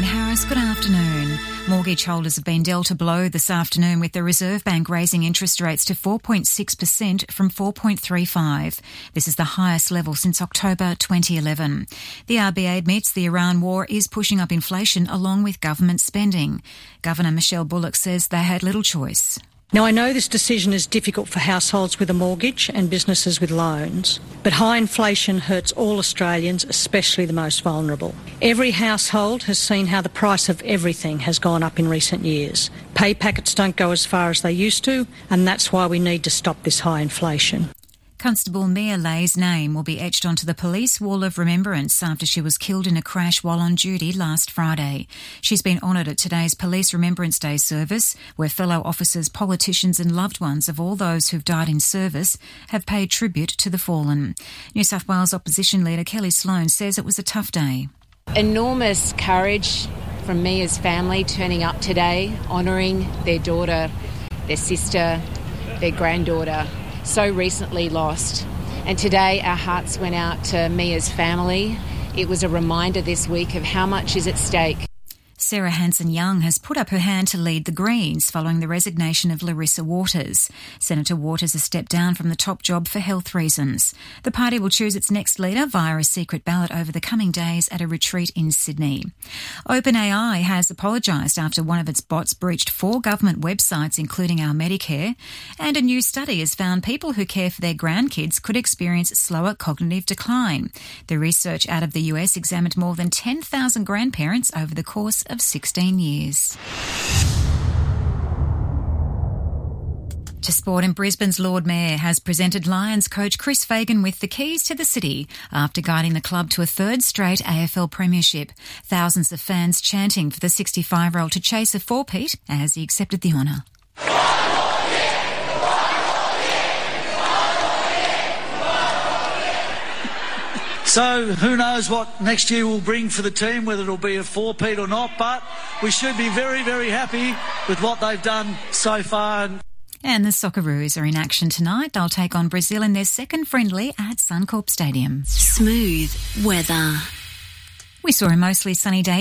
Harris, good afternoon. Mortgage holders have been dealt a blow this afternoon with the Reserve Bank raising interest rates to 4.6% from 4.35%. This is the highest level since October 2011. The RBA admits the Iran war is pushing up inflation along with government spending. Governor Michelle Bullock says they had little choice. Now, I know this decision is difficult for households with a mortgage and businesses with loans, but high inflation hurts all Australians, especially the most vulnerable. Every household has seen how the price of everything has gone up in recent years. Pay packets don't go as far as they used to, and that's why we need to stop this high inflation. Constable Mia Lay's name will be etched onto the police wall of remembrance after she was killed in a crash while on duty last Friday. She's been honoured at today's Police Remembrance Day service, where fellow officers, politicians and loved ones of all those who've died in service have paid tribute to the fallen. New South Wales opposition leader Kelly Sloan says it was a tough day. Enormous courage from Mia's family turning up today, honouring their daughter, their sister, their granddaughter, so recently lost. And today our hearts went out to Mia's family. It was a reminder this week of how much is at stake. Sarah Hanson-Young has put up her hand to lead the Greens following the resignation of Larissa Waters. Senator Waters has stepped down from the top job for health reasons. The party will choose its next leader via a secret ballot over the coming days at a retreat in Sydney. OpenAI has apologised after one of its bots breached 4 government websites, including Our Medicare, and a new study has found people who care for their grandkids could experience slower cognitive decline. The research out of the US examined more than 10,000 grandparents over the course of 16 years. To sport, and Brisbane's Lord Mayor has presented Lions coach Chris Fagan with the keys to the city after guiding the club to a third straight AFL premiership. Thousands of fans chanting for the 65-year-old to chase a four-peat as he accepted the honour. So who knows what next year will bring for the team, whether it'll be a four-peat or not, but we should be very, very happy with what they've done so far. And the Socceroos are in action tonight. They'll take on Brazil in their second friendly at Suncorp Stadium. Smooth weather. We saw a mostly sunny day